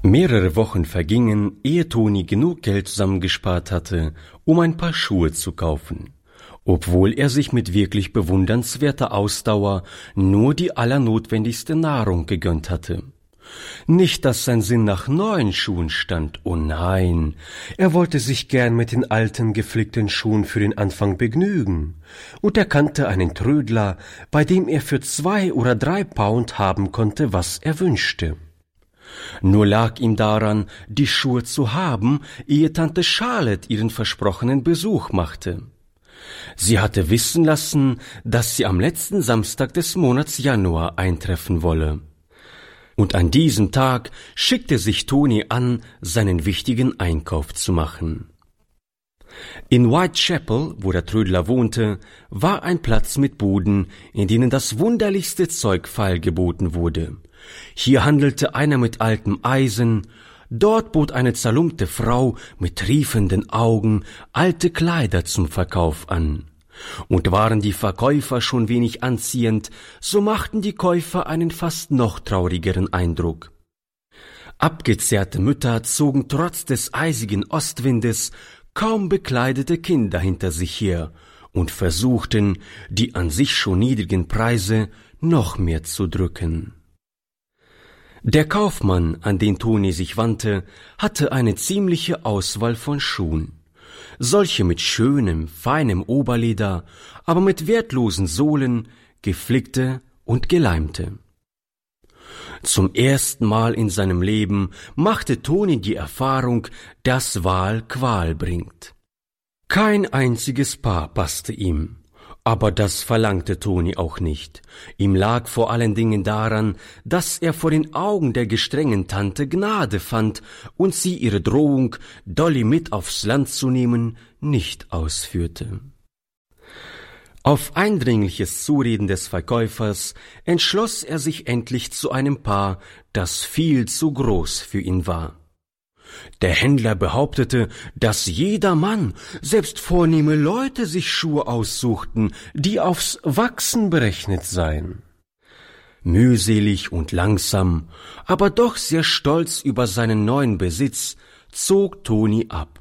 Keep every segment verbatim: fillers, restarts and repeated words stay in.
Mehrere Wochen vergingen, ehe Toni genug Geld zusammengespart hatte, um ein paar Schuhe zu kaufen, obwohl er sich mit wirklich bewundernswerter Ausdauer nur die allernotwendigste Nahrung gegönnt hatte. Nicht, dass sein Sinn nach neuen Schuhen stand, oh nein, er wollte sich gern mit den alten geflickten Schuhen für den Anfang begnügen, und er kannte einen Trödler, bei dem er für zwei oder drei Pound haben konnte, was er wünschte. Nur lag ihm daran, die Schuhe zu haben, ehe Tante Charlotte ihren versprochenen Besuch machte. Sie hatte wissen lassen, dass sie am letzten Samstag des Monats Januar eintreffen wolle. Und an diesem Tag schickte sich Toni an, seinen wichtigen Einkauf zu machen. In Whitechapel, wo der Trödler wohnte, war ein Platz mit Buden, in denen das wunderlichste Zeug feilgeboten wurde. Hier handelte einer mit altem Eisen, dort bot eine zerlumpte Frau mit triefenden Augen alte Kleider zum Verkauf an. Und waren die Verkäufer schon wenig anziehend, so machten die Käufer einen fast noch traurigeren Eindruck. Abgezehrte Mütter zogen trotz des eisigen Ostwindes kaum bekleidete Kinder hinter sich her und versuchten, die an sich schon niedrigen Preise noch mehr zu drücken. Der Kaufmann, an den Toni sich wandte, hatte eine ziemliche Auswahl von Schuhen. Solche mit schönem, feinem Oberleder, aber mit wertlosen Sohlen, geflickte und geleimte. Zum ersten Mal in seinem Leben machte Toni die Erfahrung, dass Wahl Qual bringt. Kein einziges Paar passte ihm. Aber das verlangte Toni auch nicht. Ihm lag vor allen Dingen daran, dass er vor den Augen der gestrengen Tante Gnade fand und sie ihre Drohung, Dolly mit aufs Land zu nehmen, nicht ausführte. Auf eindringliches Zureden des Verkäufers entschloss er sich endlich zu einem Paar, das viel zu groß für ihn war. Der Händler behauptete, dass jeder Mann, selbst vornehme Leute, sich Schuhe aussuchten, die aufs Wachsen berechnet seien. Mühselig und langsam, aber doch sehr stolz über seinen neuen Besitz, zog Toni ab.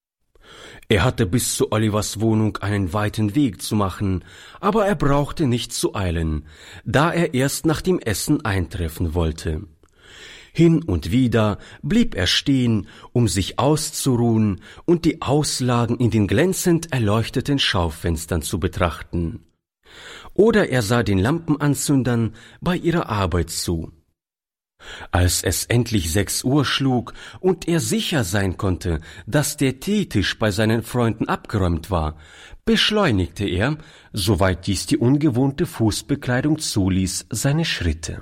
Er hatte bis zu Olivers Wohnung einen weiten Weg zu machen, aber er brauchte nicht zu eilen, da er erst nach dem Essen eintreffen wollte. Hin und wieder blieb er stehen, um sich auszuruhen und die Auslagen in den glänzend erleuchteten Schaufenstern zu betrachten. Oder er sah den Lampenanzündern bei ihrer Arbeit zu. Als es endlich sechs Uhr schlug und er sicher sein konnte, dass der Teetisch bei seinen Freunden abgeräumt war, beschleunigte er, soweit dies die ungewohnte Fußbekleidung zuließ, seine Schritte.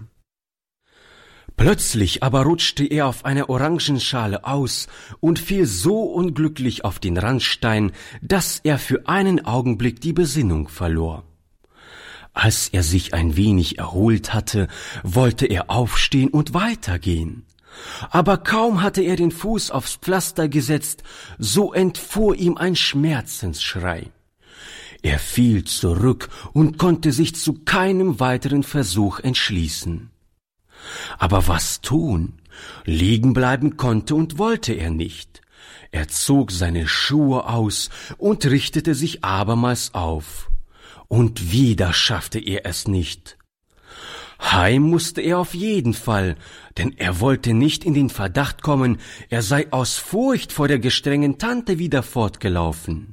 Plötzlich aber rutschte er auf einer Orangenschale aus und fiel so unglücklich auf den Randstein, dass er für einen Augenblick die Besinnung verlor. Als er sich ein wenig erholt hatte, wollte er aufstehen und weitergehen. Aber kaum hatte er den Fuß aufs Pflaster gesetzt, so entfuhr ihm ein Schmerzensschrei. Er fiel zurück und konnte sich zu keinem weiteren Versuch entschließen. Aber was tun? Liegen bleiben konnte und wollte er nicht. Er zog seine Schuhe aus und richtete sich abermals auf. Und wieder schaffte er es nicht. Heim musste er auf jeden Fall, denn er wollte nicht in den Verdacht kommen, er sei aus Furcht vor der gestrengen Tante wieder fortgelaufen.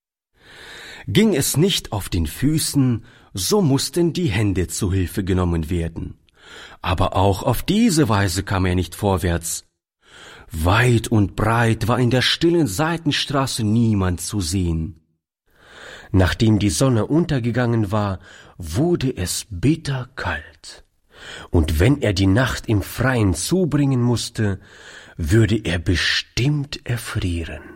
Ging es nicht auf den Füßen, so mussten die Hände zu Hilfe genommen werden. Aber auch auf diese Weise kam er nicht vorwärts. Weit und breit war in der stillen Seitenstraße niemand zu sehen. Nachdem die Sonne untergegangen war, wurde es bitterkalt. Und wenn er die Nacht im Freien zubringen musste, würde er bestimmt erfrieren.